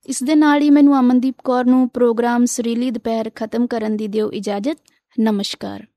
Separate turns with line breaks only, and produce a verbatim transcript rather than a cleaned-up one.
ਇਸ ਦੇ ਨਾਲ ਹੀ ਮੈਨੂੰ ਅਮਨਦੀਪ ਕੌਰ ਨੂੰ ਪ੍ਰੋਗਰਾਮ ਸੁਰੀਲੀ ਦੁਪਹਿਰ ਖਤਮ ਕਰਨ ਦੀ ਦਿਓ ਇਜਾਜ਼ਤ। ਨਮਸਕਾਰ।